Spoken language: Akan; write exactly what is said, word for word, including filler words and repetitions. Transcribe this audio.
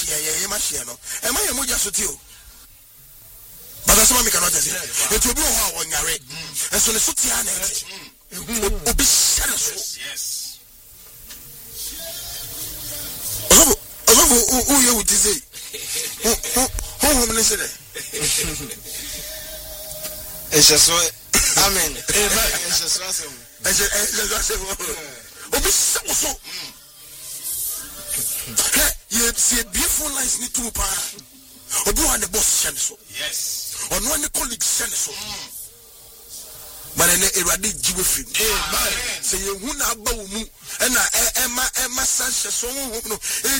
hia ye ma hia no e ma ye moja so ti o but asema me cannot say it will be how on yare and so the so ti ana e obi share so yes ozo ozo o ye wuti say ho ho me say e se so amen e ba e se so asem e se e se asem obi so so you see beautiful lines need to pa obi wa the boss share so yes ono any colleague share so but ene erade jiwe film amen say you hu na aba wo mu e na e ma e ma san hye so ho no